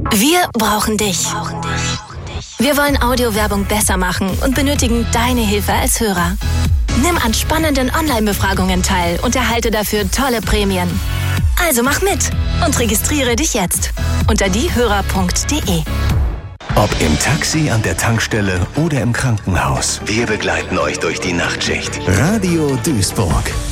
Wir brauchen dich. Wir wollen Audiowerbung besser machen und benötigen deine Hilfe als Hörer. Nimm an spannenden Online-Befragungen teil und erhalte dafür tolle Prämien. Also mach mit und registriere dich jetzt unter diehörer.de. Ob im Taxi, an der Tankstelle oder im Krankenhaus. Wir begleiten euch durch die Nachtschicht. Radio Duisburg.